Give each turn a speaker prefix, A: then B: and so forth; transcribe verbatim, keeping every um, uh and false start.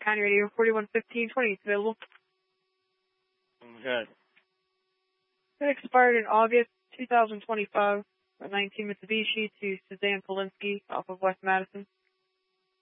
A: County Radio forty-one fifteen twenty is available.
B: Okay.
A: It expired in August two thousand twenty-five. A nineteen Mitsubishi to Suzanne Polinsky off of West Madison.